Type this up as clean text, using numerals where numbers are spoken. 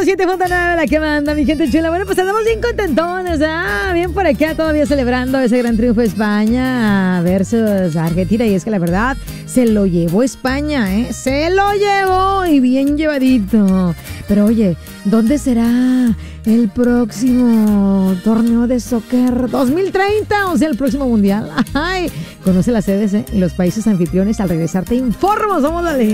107.9, la que manda, mi gente chula. Bueno, pues andamos bien contentones, bien por acá, todavía celebrando ese gran triunfo de España versus Argentina. Y es que la verdad, se lo llevó España, se lo llevó y bien llevadito. Pero oye, ¿dónde será el próximo torneo de soccer 2030? O sea, el próximo mundial. Ay, conoce las sedes y los países anfitriones. Al regresar te informo. Somos la